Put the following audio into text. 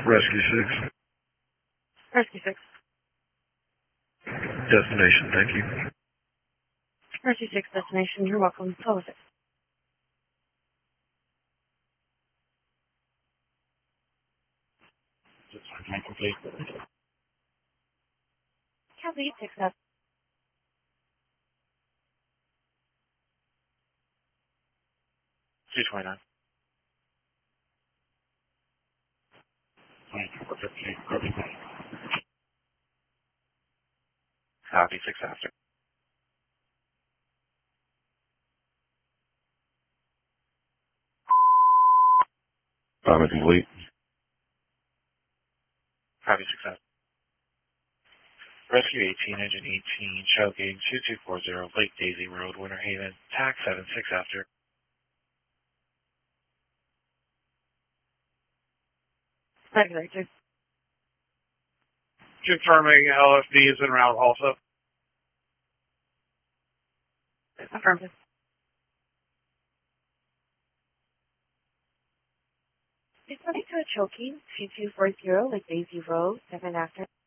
Rescue 6. Rescue 6. Destination, thank you. Rescue 6 destination, you're welcome. Follow 6. Copy 6 up. 229. Copy 6 after. Complete. Copy 6 after. Rescue 18, Engine 18, Shell Gauge 2240, Lake Daisy Road, Winter Haven, TAC 76 after. Regulator. Confirming LFD is en route also. Affirmative. Reporting to a choking, 2240, Lake Daisy Road, 7 after.